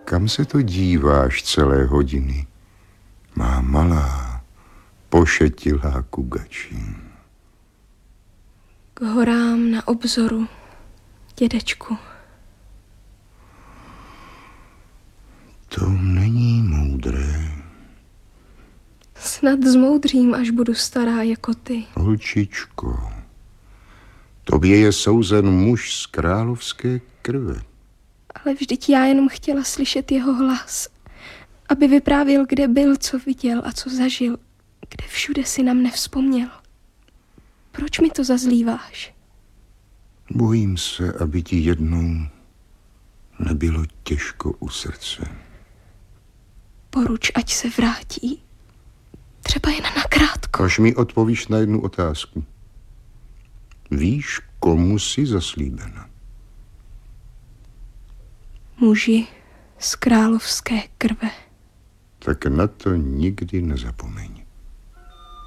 Kam se to díváš celé hodiny, má malá, pošetilá kugači? K horám na obzoru, dědečku. To není moudré. Snad zmoudřím, až budu stará jako ty. Holčičko, tobě je souzen muž z královské krve. Ale vždyť já jenom chtěla slyšet jeho hlas, aby vyprávěl, kde byl, co viděl a co zažil, kde všude si na mne vzpomněl. Proč mi to zazlíváš? Bojím se, aby ti jednou nebylo těžko u srdce. Poruč, ať se vrátí. Třeba jen nakrátko. Až mi odpovíš na jednu otázku. Víš, komu jsi zaslíbena? Muži z královské krve. Tak na to nikdy nezapomeň.